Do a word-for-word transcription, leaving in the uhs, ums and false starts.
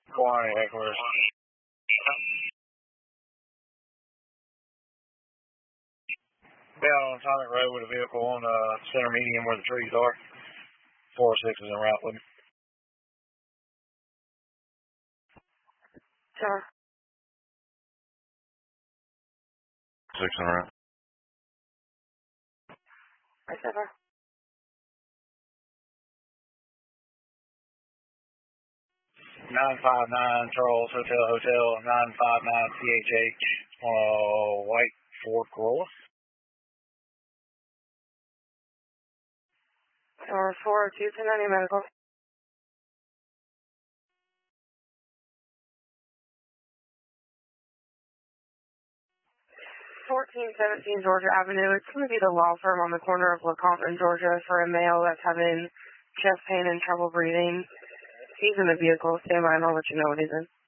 Quantity heckler. Down on Atomic Road with a vehicle on uh, center median where the trees are. four oh six is en route with me. Sure. Six en route. Right, sir. nine five nine Charles Hotel Hotel nine five nine C H H on a white Ford Corolla. Or four oh two ten ninety medical. fourteen seventeen Georgia Avenue. It's going to be the law firm on the corner of LeCompte and Georgia for a male that's having chest pain and trouble breathing. He's in the vehicle. Stand by and I'll let you know when he's in.